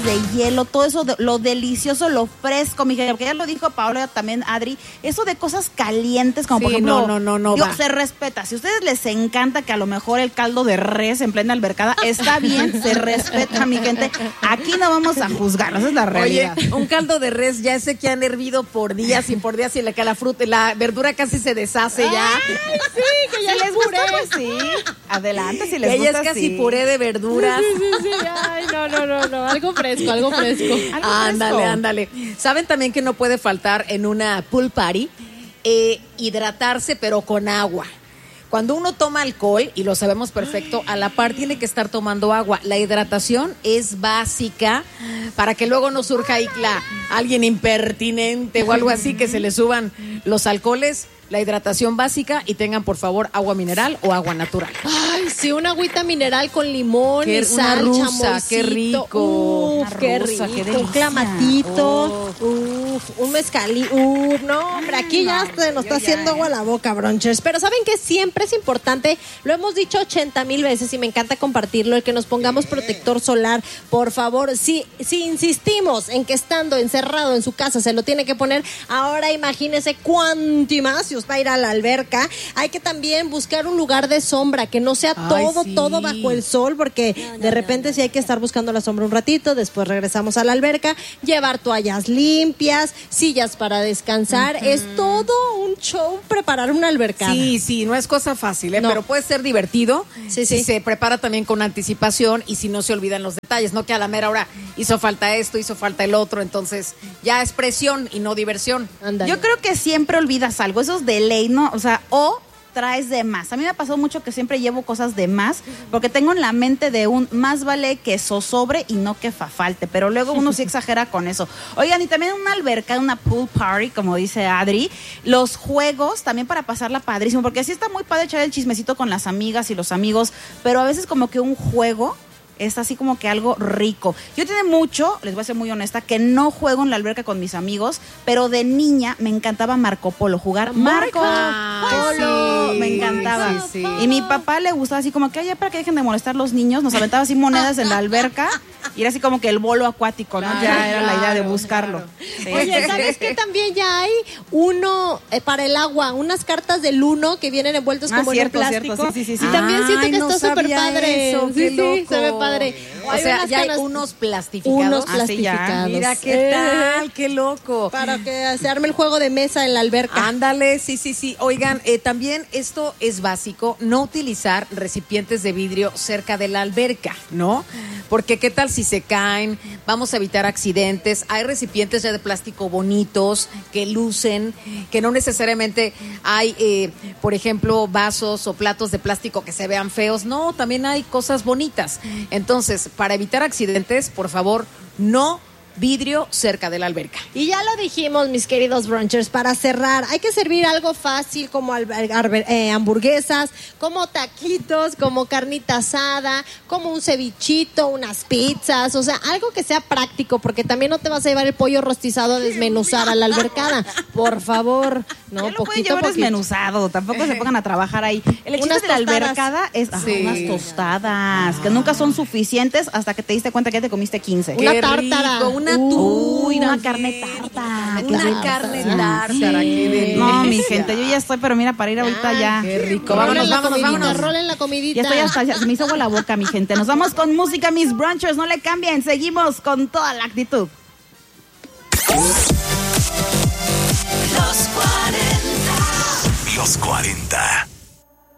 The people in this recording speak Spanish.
de hielo, todo eso, lo delicioso, lo fresco, mi gente, porque ya lo dijo Paola, también Adri, eso de cosas calientes, como por ejemplo, se respeta. Si a ustedes les encanta que a lo mejor el caldo de res en plena albercada, está bien, se respeta, mi gente. Aquí no vamos a juzgar, esa es la realidad. Oye, un caldo de res ya ese que han hervido por días y la fruta, la verdura casi se deshace ya. Sí, que ya les gusta, pues sí. Adelante, si les que gusta, ella es casi puré de verduras. Sí. Ay, no. Algo fresco. Ándale. ¿Saben también que no puede faltar en una pool party? Hidratarse, pero con agua. Cuando uno toma alcohol, y lo sabemos perfecto, a la par tiene que estar tomando agua. La hidratación es básica para que luego no surja ahí alguien impertinente o algo así, que se le suban los alcoholes. La hidratación básica, y tengan por favor agua mineral o agua natural. Ay, sí, una agüita mineral con limón y sal, rusa, chamoycito. qué rico. Qué rico. Un clamatito. Un mezcalito. No, hombre, aquí ya se nos está haciendo agua la boca, Bronchers. Pero ¿saben qué? Siempre es importante, lo hemos dicho 80,000 veces y me encanta compartirlo, el que nos pongamos protector solar. Por favor, si insistimos en que estando encerrado en su casa se lo tiene que poner, ahora imagínese cuánto más si va a ir a la alberca. Hay que también buscar un lugar de sombra, que no sea todo bajo el sol, porque de repente sí hay que estar buscando la sombra un ratito, después regresamos a la alberca, llevar toallas limpias, sillas para descansar. Es todo un show preparar una alberca. Sí, no es cosa fácil, pero puede ser divertido si se prepara también con anticipación y si no se olvidan los detalles, no que a la mera hora hizo falta esto, hizo falta el otro, entonces ya es presión y no diversión. Yo creo que siempre olvidas algo, eso es de ley, ¿no? O sea, traes de más. A mí me ha pasado mucho que siempre llevo cosas de más, porque tengo en la mente de más vale que sobre y no que falte, pero luego uno sí exagera con eso. Oigan, y también una alberca, una pool party, como dice Adri, los juegos también para pasarla padrísimo, porque sí está muy padre echar el chismecito con las amigas y los amigos, pero a veces como que un juego es así como que algo rico. Yo tiene mucho, les voy a ser muy honesta, que no juego en la alberca con mis amigos, pero de niña me encantaba Marco Polo, jugar Marco Polo, me encantaba. Sí. Y mi papá le gustaba así como que, ya para que dejen de molestar los niños, nos aventaba así monedas en la alberca, y era así como que el bolo acuático, ¿no? Ya era la idea de buscarlo. Sí. Oye, ¿sabes qué? También ya hay uno para el agua, unas cartas del Uno que vienen envueltos como en plástico. Sí. Y también siento que está súper padre. Eso, qué loco. Se ve padre. O sea, ya hay unos plastificados. Unos plastificados. Mira qué tal, qué loco. Para que se arme el juego de mesa en la alberca. Ándale, sí. Oigan, también esto es básico, no utilizar recipientes de vidrio cerca de la alberca, ¿no? Porque qué tal si se caen, vamos a evitar accidentes. Hay recipientes ya de plástico bonitos, que lucen, que no necesariamente hay, por ejemplo, vasos o platos de plástico que se vean feos. No, también hay cosas bonitas. Entonces, para evitar accidentes, por favor, no vidrio cerca de la alberca. Y ya lo dijimos, mis queridos brunchers, para cerrar, hay que servir algo fácil como hamburguesas, como taquitos, como carnita asada, como un cevichito, unas pizzas, o sea, algo que sea práctico, porque también no te vas a llevar el pollo rostizado a desmenuzar a la albercada, por favor. No, ya lo pueden llevar desmenuzado, tampoco se pongan a trabajar ahí. El chiste de la albercada es unas tostadas, que nunca son suficientes hasta que te diste cuenta que ya te comiste 15. Una tártara, una tuna, una carne tártara. Una carne tártara, qué delicia. No, mi gente, yo ya estoy, pero mira, para ir ahorita ya. Qué rico. Vámonos. Rolen la comidita. Ya estoy hasta, se me hizo agua la boca, mi gente. Nos vamos con música, mis brunchers, no le cambien, seguimos con toda la actitud. Los 40.